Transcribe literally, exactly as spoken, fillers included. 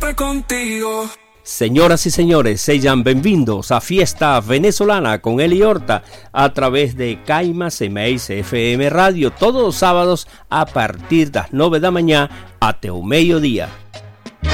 siempre contigo. Señoras y señores, sean bienvenidos a Fiesta Venezolana con Eli Horta a través de Caima Semeis F M Radio todos los sábados a partir de las nueve de la mañana hasta el mediodía.